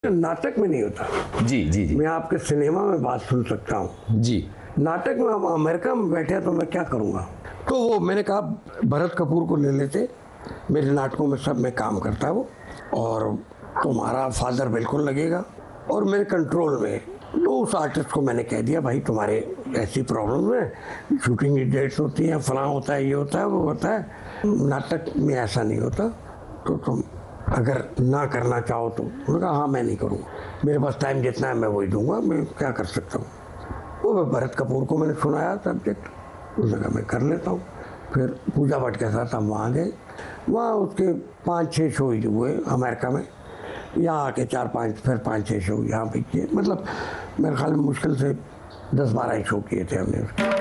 नाटक में नहीं होता। जी जी जी। मैं आपके सिनेमा में बात सुन सकता हूँ जी। नाटक में हम अमेरिका में बैठे तो मैं क्या करूँगा। तो वो मैंने कहा भरत कपूर को ले लेते, मेरे नाटकों में सब में काम करता है वो, और तुम्हारा फादर बिल्कुल लगेगा और मेरे कंट्रोल में। तो उस आर्टिस्ट को मैंने कह दिया भाई तुम्हारे ऐसी प्रॉब्लम है, शूटिंग की डेट्स होती हैं, फलां होता है, ये होता है, वो होता है, नाटक में ऐसा नहीं होता, तो तुम अगर ना करना चाहो तो। उन्होंने कहा हाँ मैं नहीं करूँगा, मेरे पास टाइम जितना है मैं वही दूंगा, मैं क्या कर सकता हूँ। वो भरत कपूर को मैंने सुनाया सब्जेक्ट, उसने कहा मैं कर लेता हूँ। फिर पूजा भट्ट के साथ हम वहाँ गए, वहाँ उसके 5-6 शो हुए अमेरिका में, यहाँ आके 4-5 फिर 5-6 शो यहाँ पे किए। मतलब मेरे ख्याल में मुश्किल से 10-12 शो किए थे हमने उसके।